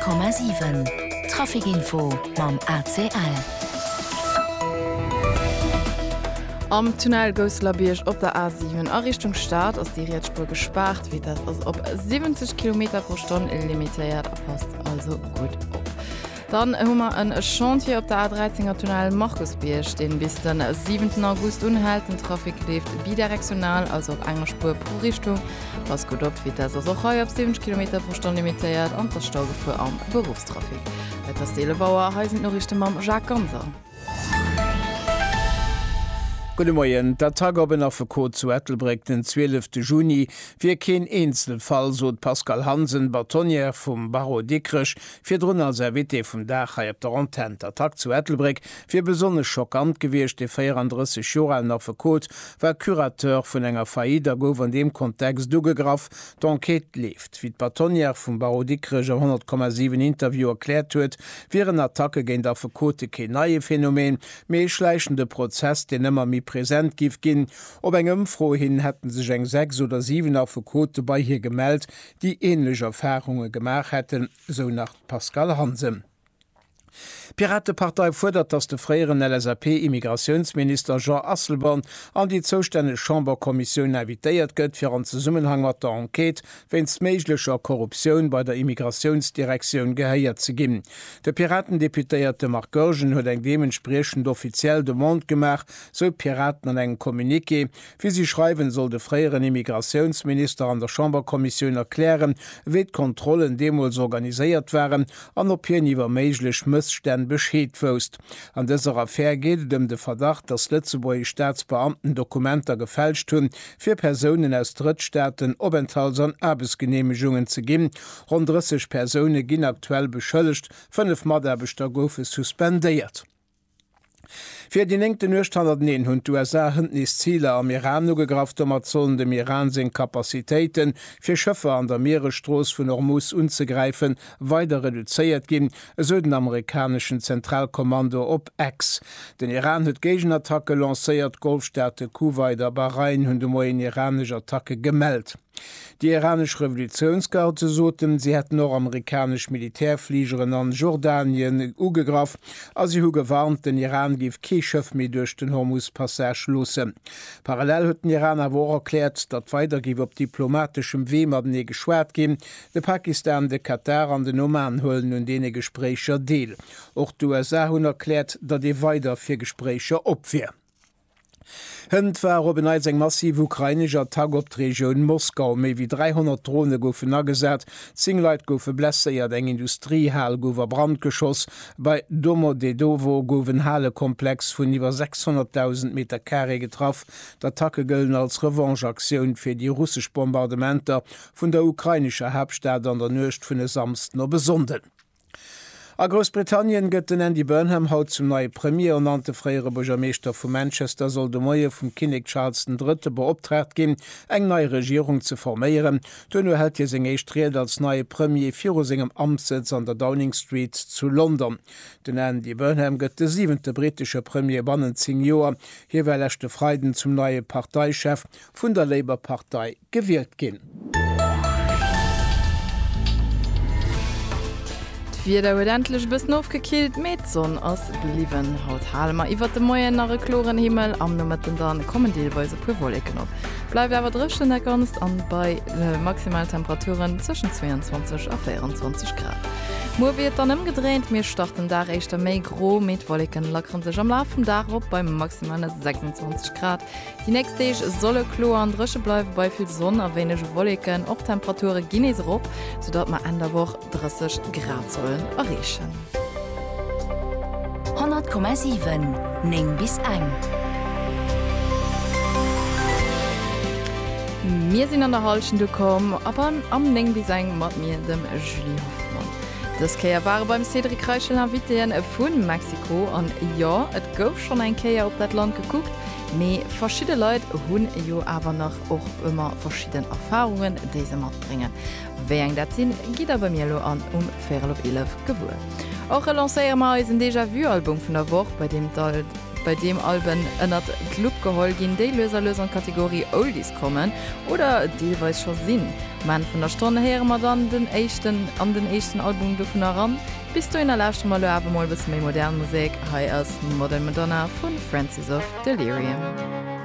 100,7 Trafikinfo mam ACL. Am Tunnel Goslar-Birch op der A7 a Richtung Start ass die Riedspur gespart, wie das ass op 70 km/h limitiert erfasst, also gut op. Dann hummer en Chantier op der A13er Tunnel Markusbierch, den bis den 7. August unhalten Trafik lebt bidirektional, also op enger Spur pro Richtung. Was gut op wie das auch heu op 70 km/h limitiert an der Staugefu am Berufstrafik. Et der Seelebauer heisen noch Richtung am Jacques Ganser. Guten Morgen. Der Tag oben auf der Côte zu Ettelbreck den 12. Juni. Wir kein Einzelfall, so Pascal Hansen, Batonier vom Barreau d'Écrech, für drunter als RWT vom Dach auf der Antenne. Der Tag zu Ettelbreck, für besonders schockant gewesen, die 34 Jahre auf der Côte, war Kurateur von einer Faida, go in dem Kontext durchgegrafen, die Enquete lebt. Wie die Batonier vom Barreau d'Écrech 100,7 Interview erklärt hat, wären Attacke gegen auf der Côte kein neues Phänomen, mehr schleichende Prozess, den immer mehr präsent gif ginn. Op engem froh hin hätten sich eng 6 oder 7 auf der Côte bei hier gemeldet, die ähnliche Erfahrungen gemacht hätten, so nach Pascal Hansen. Piratenpartei fordert, dass der freieren LSAP-Immigrationsminister Jean Asselborn an die zuständige Chamberkommission invitiert gött für einen Zusammenhang mit der Enquete, wenn es möglicher Korruption bei der Immigrationsdirektion geheiert zu geben. Der Piratendeputierte Marc Gorgen hat ein dementsprechend offiziell Demande gemacht, so Piraten an einem Kommuniqué. Wie sie schreiben, soll der freieren Immigrationsminister an der Chamberkommission erklären, wie die Kontrollen demals organisiert waren, an ob hier über möglich Missstände Bescheid wusst. An dieser Affäre geht es um den Verdacht, dass Lützeburger Staatsbeamten Dokumente gefälscht haben, für Personen aus Drittstaaten Aufenthalts- und Arbeitsgenehmigungen zu geben. Rund 30 Personen gehen aktuell beschuldigt, 5 Mitarbeiter wurden suspendiert. Für die 9. Nurstandardneen hun USA hündnis Ziele am Iran ugegraft mat zollen dem Iran sinn Kapazitäten fir Schëffe an der Meeresstroos vun Hormuz unzugreifen weiter reduziert gin, so den amerikanischen Zentralkommando op X. Den Iran huet Gegenattacke lancéiert Golfstaate Kuwait a Bahrain hunn de moi en iranische Attacke gemeldt. Die iranische Revolutionsgarde soten, sie hätten nordamerikanischen Militärfliegeren an Jordanien ugegraf, als sie hu gewarnt, den Iran gif Keschëff mi durch den Hormuz-Passage losse. Parallel hat den Iran aber erklärt, dat weiter giv op diplomatischem Wehmer nie geschwert gin, de Pakistan, de Katar an den Oman holen und dene Gesprächer deel. Auch die USA hun erklärt, dat die weiter für Gespräche opwehr. Hënd war op en eng massiv ukrainischer Tag op d'Region Moskau, méi wie 300 Drohne goufen agesät, 10 Leiit goufe blässeiert eng Industriehall gower Brandgeschoss, bei Domodedowo gowen Hallekomplex vun iwwer 600.000 Meter Carré getraff, d'Attacke gëllen als Revancheaktiun fir die russsisch Bombardementer vun der ukrainischer Hauptstadt an der Nøcht vun de Samsten no besonden. A Großbritannien gëtt den Andy Burnham haut zum neue Premier nannte freiere Bürgermeister vu Manchester soll de Moie vum König Charles III. Beoptrat gin, eng neue Regierung zu formieren. Dönno hält je seg eistriert als neue Premier vir segem Amtssitz an der Downing Street zu London. Den Andy Burnham gëtt de 7. britische Premier bannen 10 Joer, hier wälechte Freiden zum neue Parteichef vun der Labour-Partei gewählt gin. Wir dauert endlich bis aufgekillt mit Sonn aus blieben haut Halmer iwwer de moie nach kloren Himmel am Nummerten dann kommen deelweise pu Wolken op. Bleib awer drschen der ganz an bei Maximaltemperaturen zwischen 22 auf 24 Grad. Mo wird dann gedreht, mir starten da echtter méi gro mit Wolken lackern sech am Laufen darop beim maximale 26 Grad. Die nächste Stage solle klo an drsche bleiben bei viel Sonne a wenige Wolken op Temperature Guinness op, sodat man an der Woche 30 Grad sollen erreichen. 100,7 Ning bis eng. Wir sind an der Halschen gekommen, aber am Ning bis eng mat mir dem Julie Hoffmann. Das Keier war beim Cedric Reichel invitieren vun Mexiko an ja, et gouf schon ein Keier op dat Land geguckt, me verschiedene Leute hunn jo aber noch auch immer verschiedene Erfahrungen diese mat bringen. Wer eng dat sinn, geht aber mir lo an 11 gewur. Auch lanceier ma is ein Déjà-vu-Album vun der Woche, bei dem bei dem Alben ënnert Club gehol gin déi Löser Kategorie Oldies kommen oder deelweis schon sinn. Man vun der Stonne her mat dann den echten Album duffen heran. Bis du in der lachte Mal awe mal bis méi modern Musik hai as Modern Madonna vun Francis of Delirium.